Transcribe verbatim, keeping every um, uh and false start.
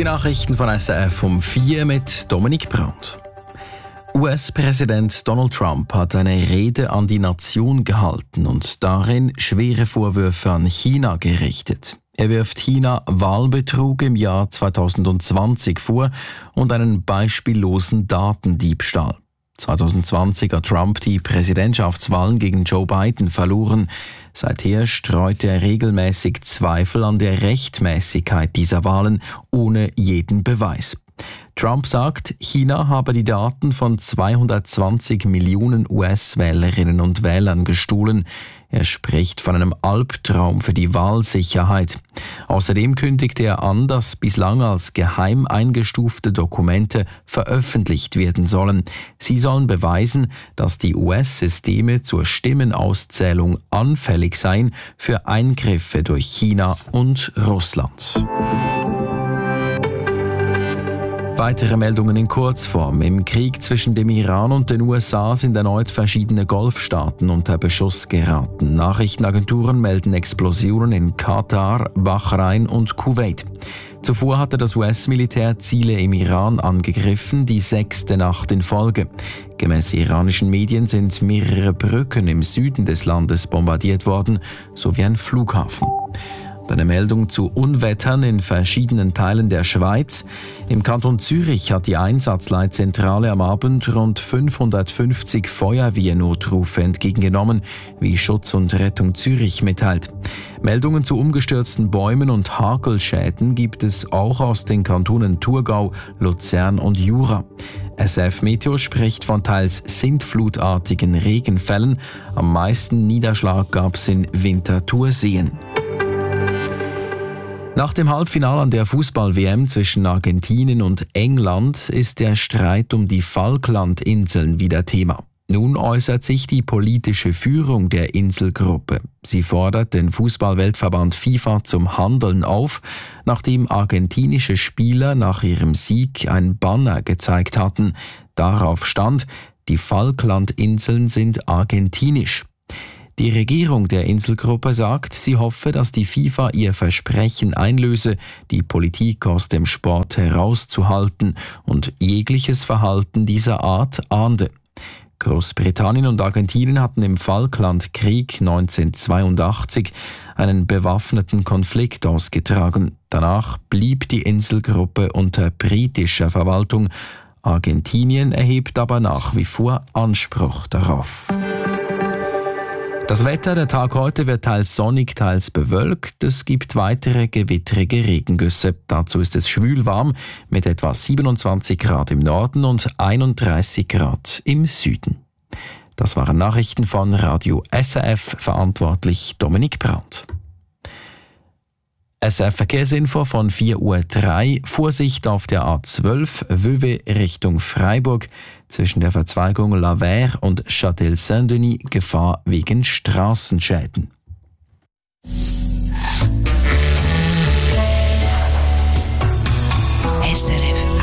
Die Nachrichten von S R F um vier mit Dominik Brandt. U S-Präsident Donald Trump hat eine Rede an die Nation gehalten und darin schwere Vorwürfe an China gerichtet. Er wirft China Wahlbetrug im Jahr zwanzig zwanzig vor und einen beispiellosen Datendiebstahl. zwanzig zwanzig hat Trump die Präsidentschaftswahlen gegen Joe Biden verloren. Seither streute er regelmäßig Zweifel an der Rechtmäßigkeit dieser Wahlen ohne jeden Beweis. Trump sagt, China habe die Daten von zweihundertzwanzig Millionen U S-Wählerinnen und Wählern gestohlen. Er spricht von einem Albtraum für die Wahlsicherheit. Außerdem kündigte er an, dass bislang als geheim eingestufte Dokumente veröffentlicht werden sollen. Sie sollen beweisen, dass die U S-Systeme zur Stimmenauszählung anfällig seien für Eingriffe durch China und Russland. Weitere Meldungen in Kurzform. Im Krieg zwischen dem Iran und den U S A sind erneut verschiedene Golfstaaten unter Beschuss geraten. Nachrichtenagenturen melden Explosionen in Katar, Bahrain und Kuwait. Zuvor hatte das U S-Militär Ziele im Iran angegriffen, die sechste Nacht in Folge. Gemäß iranischen Medien sind mehrere Brücken im Süden des Landes bombardiert worden, sowie ein Flughafen. Eine Meldung zu Unwettern in verschiedenen Teilen der Schweiz. Im Kanton Zürich hat die Einsatzleitzentrale am Abend rund fünfhundertfünfzig Feuerwehrnotrufe entgegengenommen, wie Schutz und Rettung Zürich mitteilt. Meldungen zu umgestürzten Bäumen und Hagelschäden gibt es auch aus den Kantonen Thurgau, Luzern und Jura. S R F Meteo spricht von teils sintflutartigen Regenfällen. Am meisten Niederschlag gab es in Winterthurseen. Nach dem Halbfinale an der Fußball-W M zwischen Argentinien und England ist der Streit um die Falklandinseln wieder Thema. Nun äußert sich die politische Führung der Inselgruppe. Sie fordert den Fußball-Weltverband FIFA zum Handeln auf, nachdem argentinische Spieler nach ihrem Sieg ein Banner gezeigt hatten. Darauf stand, die Falklandinseln sind argentinisch. Die Regierung der Inselgruppe sagt, sie hoffe, dass die FIFA ihr Versprechen einlöse, die Politik aus dem Sport herauszuhalten und jegliches Verhalten dieser Art ahnde. Großbritannien und Argentinien hatten im Falklandkrieg neunzehnhundertzweiundachtzig einen bewaffneten Konflikt ausgetragen. Danach blieb die Inselgruppe unter britischer Verwaltung. Argentinien erhebt aber nach wie vor Anspruch darauf. Das Wetter, der Tag heute wird teils sonnig, teils bewölkt. Es gibt weitere gewittrige Regengüsse. Dazu ist es schwül warm mit etwa siebenundzwanzig Grad im Norden und einunddreißig Grad im Süden. Das waren Nachrichten von Radio S R F, verantwortlich Dominik Brandt. S R F Verkehrsinfo von vier Uhr drei. Vorsicht auf der A zwölf, Vevey Richtung Freiburg. Zwischen der Verzweigung La Verre und Châtel-Saint-Denis Gefahr wegen Straßenschäden. S R